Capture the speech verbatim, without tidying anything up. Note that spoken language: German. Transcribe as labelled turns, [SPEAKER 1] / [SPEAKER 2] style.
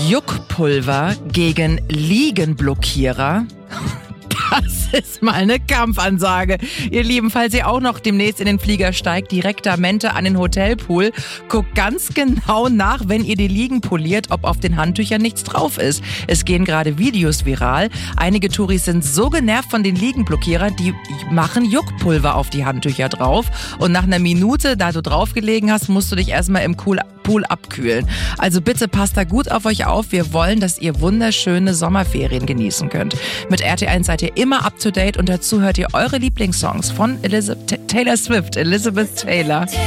[SPEAKER 1] Juckpulver gegen Liegenblockierer. Das ist mal eine Kampfansage. Ihr Lieben, falls ihr auch noch demnächst in den Flieger steigt, direktamente an den Hotelpool, guckt ganz genau nach, wenn ihr die Liegen poliert, ob auf den Handtüchern nichts drauf ist. Es gehen gerade Videos viral. Einige Touris sind so genervt von den Liegenblockierer, die machen Juckpulver auf die Handtücher drauf. Und nach einer Minute, da du drauf gelegen hast, musst du dich erstmal im Pool abkühlen. Also bitte passt da gut auf euch auf. Wir wollen, dass ihr wunderschöne Sommerferien genießen könnt. Mit R T eins seid ihr immer up to date und dazu hört ihr eure Lieblingssongs von Elizabeth Taylor Swift, Elizabeth Taylor.